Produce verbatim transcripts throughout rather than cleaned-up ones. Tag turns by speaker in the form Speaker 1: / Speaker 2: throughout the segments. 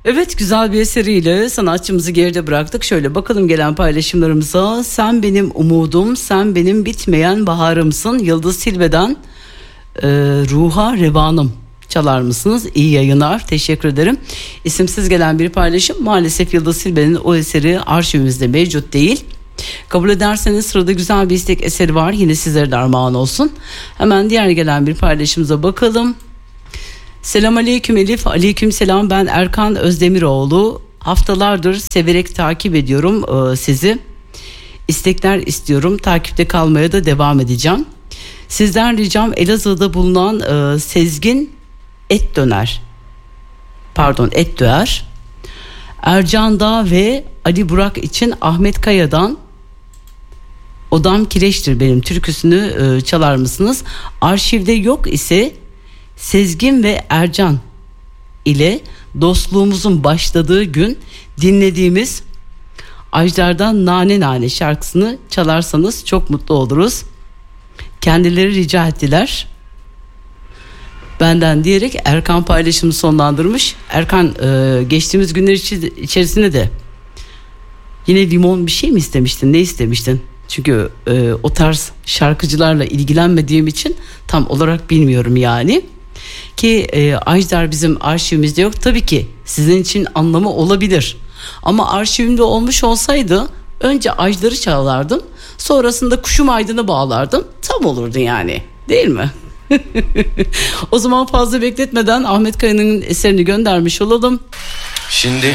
Speaker 1: Evet, güzel bir eseriyle sanatçımızı geride bıraktık. Şöyle bakalım gelen paylaşımlarımıza. Sen benim umudum, sen benim bitmeyen baharımsın. Yıldız Tilbe'den e, Ruha Revanım çalar mısınız? İyi yayınlar, teşekkür ederim. İsimsiz gelen bir paylaşım. Maalesef Yıldız Tilbe'nin o eseri arşivimizde mevcut değil. Kabul ederseniz sırada güzel bir istek eseri var. Yine sizlere de armağan olsun. Hemen diğer gelen bir paylaşımıza bakalım. Selam aleyküm Elif. Aleyküm selam, ben Erkan Özdemiroğlu. Haftalardır severek takip ediyorum e, sizi. İstekler istiyorum. Takipte kalmaya da devam edeceğim. Sizden ricam Elazığ'da bulunan e, Sezgin Et Döner. Pardon Et Döner. Ercan Dağ ve Ali Burak için Ahmet Kaya'dan Odam Kireçtir benim türküsünü e, çalar mısınız? Arşivde yok ise Sezgin ve Ercan ile dostluğumuzun başladığı gün dinlediğimiz Ajdar'dan Nane Nane şarkısını çalarsanız çok mutlu oluruz. Kendileri rica ettiler benden diyerek Erkan paylaşımı sonlandırmış. Erkan e, geçtiğimiz günler içerisinde de yine limon bir şey mi istemiştin, ne istemiştin? Çünkü e, o tarz şarkıcılarla ilgilenmediğim için tam olarak bilmiyorum yani. Ki e, Ajdar bizim arşivimizde yok. Tabii ki sizin için anlamı olabilir. Ama arşivimde olmuş olsaydı önce Ajdar'ı çalardım. Sonrasında Kuşum Aydın'ı bağlardım. Tam olurdu yani. Değil mi? O zaman fazla bekletmeden Ahmet Kaya'nın eserini göndermiş olalım.
Speaker 2: Şimdi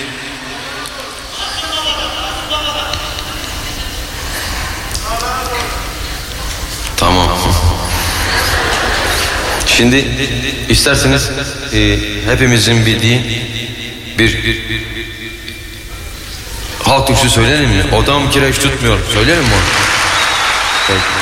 Speaker 2: tamam. Şimdi isterseniz e, hepimizin bildiği bir, bir, bir halk türküsü söyleyelim mi? Odam kireç tutmuyor. Söyleyelim mi onu? Evet.